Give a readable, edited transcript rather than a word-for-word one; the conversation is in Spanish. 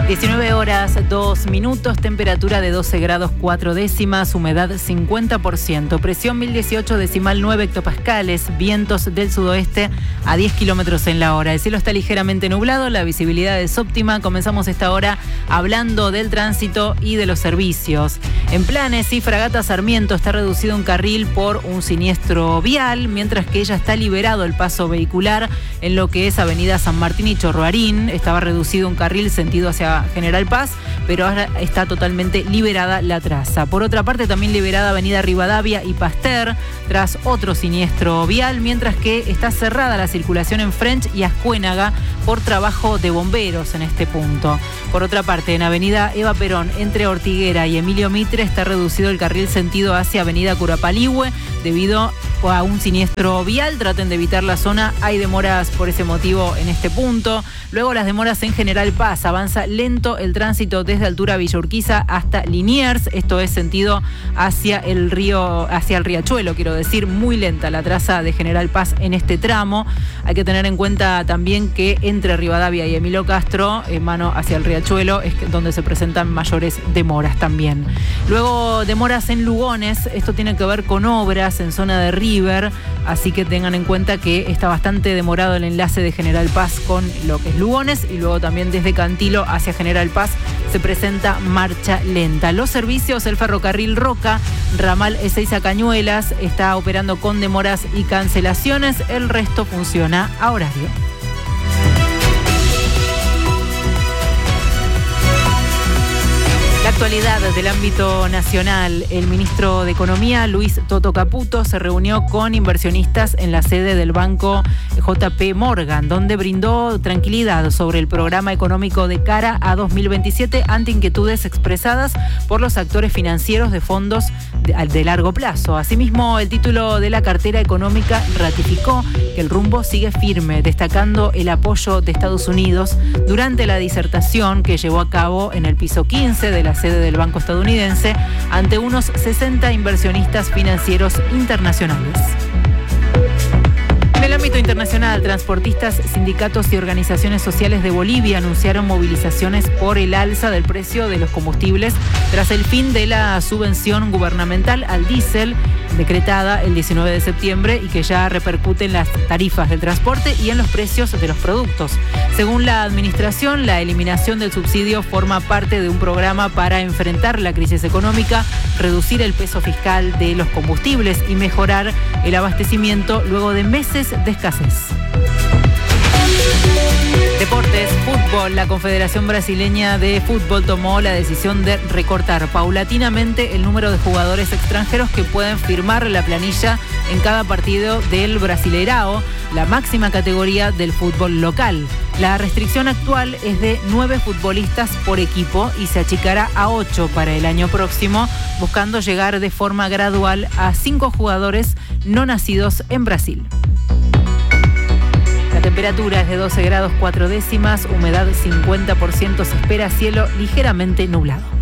19 horas 2 minutos, temperatura de 12 grados 4 décimas, humedad 50%, presión 1018,9 hectopascales, vientos del sudoeste a 10 kilómetros en la hora. El cielo está ligeramente nublado, la visibilidad es óptima. Comenzamos esta hora hablando del tránsito y de los servicios. En Planes y Fragata Sarmiento está reducido un carril por un siniestro vial, mientras que ya está liberado el paso vehicular en lo que es Avenida San Martín y Chorroarín. Estaba reducido un carril sentido hacia General Paz, pero ahora está totalmente liberada la traza. Por otra parte, también liberada Avenida Rivadavia y Pasteur tras otro siniestro vial, mientras que está cerrada la circulación en French y Ascuénaga por trabajo de bomberos en este punto. Por otra parte, en Avenida Eva Perón, entre Ortiguera y Emilio Mitre, está reducido el carril sentido hacia Avenida Curapaligüe debido a un siniestro vial. Traten de evitar la zona, hay demoras por ese motivo en este punto. Luego las demoras en General Paz, avanza lento el tránsito desde altura Villa Urquiza hasta Liniers, esto es sentido hacia el río, hacia el riachuelo, quiero decir, muy lenta la traza de General Paz en este tramo. Hay que tener en cuenta también que entre Rivadavia y Emilio Castro, en mano hacia el riachuelo, es donde se presentan mayores demoras también. Luego demoras en Lugones, esto tiene que ver con obras en zona de River, así que tengan en cuenta que está bastante demorado el enlace de General Paz con lo que es Lugones, y luego también desde Cantilo hacia General Paz se presenta marcha lenta. Los servicios, el ferrocarril Roca, ramal Ezeiza Cañuelas, está operando con demoras y cancelaciones, el resto funciona a horario. Actualidad del ámbito nacional. El ministro de Economía, Luis Toto Caputo, se reunió con inversionistas en la sede del banco JP Morgan, donde brindó tranquilidad sobre el programa económico de cara a 2027 ante inquietudes expresadas por los actores financieros de fondos de largo plazo. Asimismo, el título de la cartera económica ratificó que el rumbo sigue firme, destacando el apoyo de Estados Unidos durante la disertación que llevó a cabo en el piso 15 de la sede del banco estadounidense ante unos 60 inversionistas financieros internacionales. En el ámbito internacional, transportistas, sindicatos y organizaciones sociales de Bolivia anunciaron movilizaciones por el alza del precio de los combustibles tras el fin de la subvención gubernamental al diésel decretada el 19 de septiembre y que ya repercute en las tarifas del transporte y en los precios de los productos. Según la administración, la eliminación del subsidio forma parte de un programa para enfrentar la crisis económica, reducir el peso fiscal de los combustibles y mejorar el abastecimiento luego de meses de escasez. Deportes, fútbol. La Confederación Brasileña de Fútbol tomó la decisión de recortar paulatinamente el número de jugadores extranjeros que pueden firmar la planilla en cada partido del Brasileirao, la máxima categoría del fútbol local. La restricción actual es de 9 futbolistas por equipo y se achicará a 8 para el año próximo, buscando llegar de forma gradual a 5 jugadores no nacidos en Brasil. La temperatura es de 12 grados 4 décimas, humedad 50%, se espera cielo ligeramente nublado.